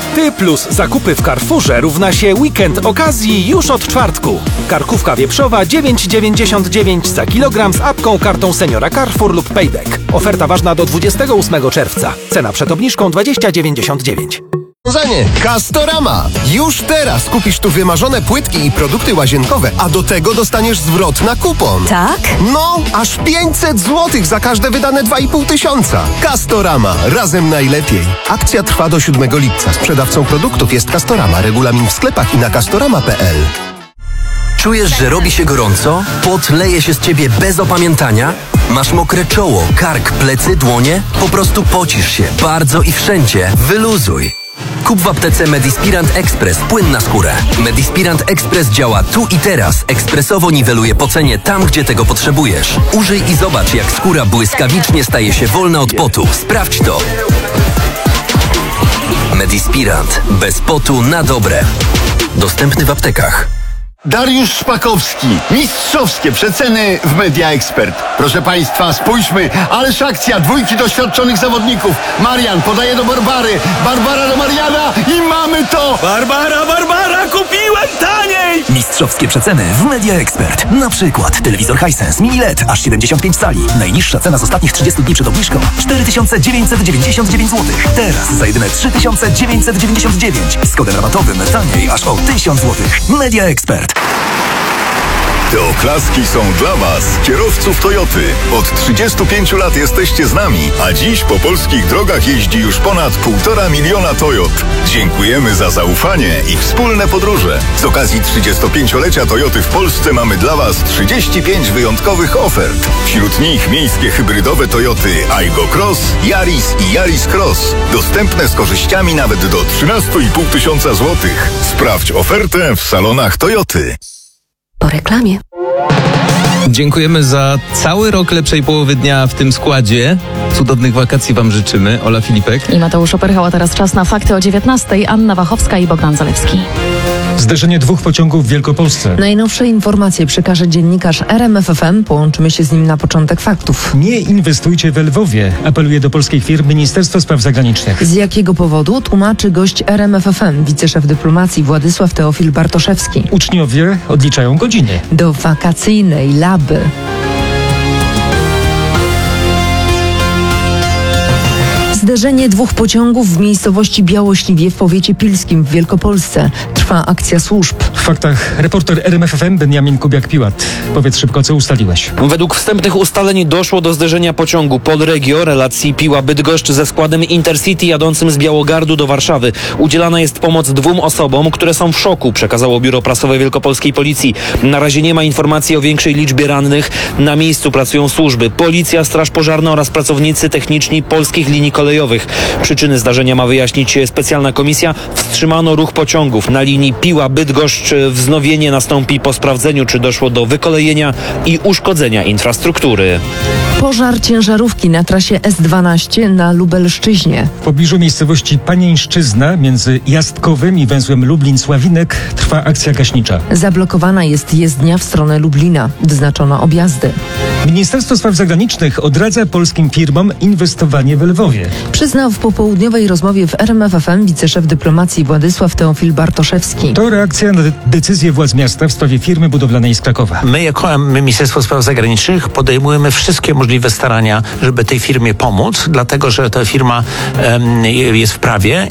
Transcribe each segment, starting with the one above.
Ty plus zakupy w Carrefourze równa się weekend okazji już od czwartku. Karkówka wieprzowa 9,99 za kilogram z apką, kartą Seniora Carrefour lub Payback. Oferta ważna do 28 czerwca. Cena przed obniżką 20,99. Castorama. Już teraz kupisz tu wymarzone płytki i produkty łazienkowe, a do tego dostaniesz zwrot na kupon. Tak? No, aż 500 zł za każde wydane 2,5 tysiąca. Castorama. Razem najlepiej. Akcja trwa do 7 lipca. Sprzedawcą produktów jest Castorama. Regulamin w sklepach i na castorama.pl. Czujesz, że robi się gorąco? Pot leje się z ciebie bez opamiętania? Masz mokre czoło, kark, plecy, dłonie? Po prostu pocisz się bardzo i wszędzie. Wyluzuj. Kup w aptece Medispirant Express płyn na skórę. Medispirant Express działa tu i teraz. Ekspresowo niweluje pocenie tam, gdzie tego potrzebujesz. Użyj i zobacz, jak skóra błyskawicznie staje się wolna od potu. Sprawdź to. Medispirant. Bez potu na dobre. Dostępny w aptekach. Dariusz Szpakowski. Mistrzowskie przeceny w Media Expert. Proszę Państwa, spójrzmy. Ależ akcja. Dwójki doświadczonych zawodników. Marian podaje do Barbary. Barbara do Mariana i mamy to. Barbara, kupiłem taniej! Mistrzowskie przeceny w Media Expert. Na przykład telewizor Hisense Mini LED aż 75 cali. Najniższa cena z ostatnich 30 dni przed obniżką 4999 zł. Teraz za jedyne 3999. Z kodem rabatowym taniej aż o 1000 zł. Media Expert. Te oklaski są dla Was, kierowców Toyoty. Od 35 lat jesteście z nami, a dziś po polskich drogach jeździ już ponad 1,5 miliona Toyot. Dziękujemy za zaufanie i wspólne podróże. Z okazji 35-lecia Toyoty w Polsce mamy dla Was 35 wyjątkowych ofert. Wśród nich miejskie hybrydowe Toyoty Aygo Cross, Yaris i Yaris Cross. Dostępne z korzyściami nawet do 13,5 tysiąca złotych. Sprawdź ofertę w salonach Toyoty. Po reklamie. Dziękujemy za cały rok lepszej połowy dnia w tym składzie. Cudownych wakacji Wam życzymy. Ola Filipek i Mateusz Operchał. Teraz czas na fakty o 19:00. Anna Wachowska i Bogdan Zalewski. Zderzenie dwóch pociągów w Wielkopolsce. Najnowsze informacje przekaże dziennikarz RMFFM. Połączymy się z nim na początek faktów. Nie inwestujcie we Lwowie, apeluje do polskich firm Ministerstwo Spraw Zagranicznych. Z jakiego powodu? Tłumaczy gość RMFFM, wiceszef dyplomacji Władysław Teofil Bartoszewski. Uczniowie odliczają godziny do wakacyjnej laby. Zderzenie dwóch pociągów w miejscowości Białośliwie w powiecie pilskim w Wielkopolsce. Trwa akcja służb. W faktach reporter RMFFM Benjamin Kubiak-Piłat. Powiedz szybko, co ustaliłeś. Według wstępnych ustaleń doszło do zderzenia pociągu Polregio relacji Piła-Bydgoszcz ze składem Intercity jadącym z Białogardu do Warszawy. Udzielana jest pomoc 2 osobom, które są w szoku, przekazało Biuro Prasowe Wielkopolskiej Policji. Na razie nie ma informacji o większej liczbie rannych. Na miejscu pracują służby. Policja, Straż Pożarna oraz pracownicy techniczni polskich linii kolejowych. Przyczyny zdarzenia ma wyjaśnić specjalna komisja. Wstrzymano ruch pociągów na linii Piła-Bydgoszcz. Wznowienie nastąpi po sprawdzeniu, czy doszło do wykolejenia i uszkodzenia infrastruktury. Pożar ciężarówki na trasie S12 na Lubelszczyźnie. W pobliżu miejscowości Panieńszczyzna między Jastkowem i węzłem Lublin-Sławinek trwa akcja gaśnicza. Zablokowana jest jezdnia w stronę Lublina. Wyznaczono objazdy. Ministerstwo Spraw Zagranicznych odradza polskim firmom inwestowanie w Lwowie. Przyznał w popołudniowej rozmowie w RMFFM wiceszef dyplomacji Władysław Teofil Bartoszewski. To reakcja na decyzję władz miasta w sprawie firmy budowlanej z Krakowa. My jako Ministerstwo Spraw Zagranicznych podejmujemy wszystkie możliwe starania, żeby tej firmie pomóc, dlatego że ta firma jest w prawie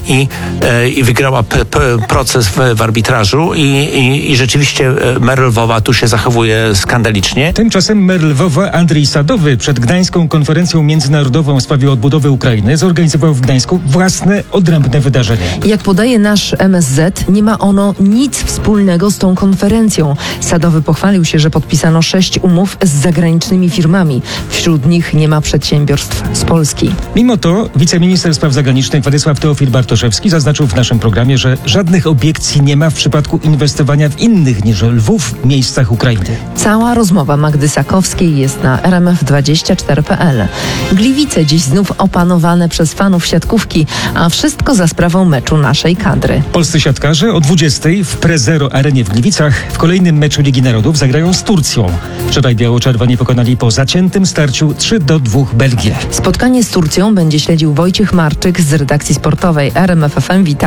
i wygrała proces w arbitrażu i rzeczywiście mer Lwowa tu się zachowuje skandalicznie. Tymczasem mer Lwowa Andrzej Sadowy przed Gdańską konferencją międzynarodową w sprawie odbudowy Ukrainy zorganizował w Gdańsku własne odrębne wydarzenie. Jak podaje nasz MSZ, nie ma ono nic wspólnego z tą konferencją. Sadowy pochwalił się, że podpisano 6 umów z zagranicznymi firmami. Wśród nich nie ma przedsiębiorstw z Polski. Mimo to wiceminister spraw zagranicznych Władysław Teofil Bartoszewski zaznaczył w naszym programie, że żadnych obiekcji nie ma w przypadku inwestowania w innych niż Lwów miejscach Ukrainy. Cała rozmowa Magdy Sakowskiej jest na rmf24.pl. Gliwice dziś znów opanowane przez fanów siatkówki, a wszystko za sprawą meczu naszej kadry. Polscy siatkarze o 20:00 w Prezero Arenie w Gliwicach w kolejnym meczu Ligi Narodów zagrają z Turcją. Wczoraj biało-czerwoni pokonali po zaciętym starciu 3-2 Belgię. Spotkanie z Turcją będzie śledził Wojciech Marczyk z redakcji sportowej RMFFM. Witam.